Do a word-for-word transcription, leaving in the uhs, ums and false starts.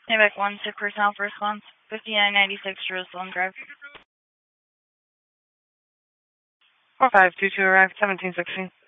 Payback one, sick personnel for response. fifty-nine ninety-six Jerusalem Drive. four five two two arrived, seventeen sixteen.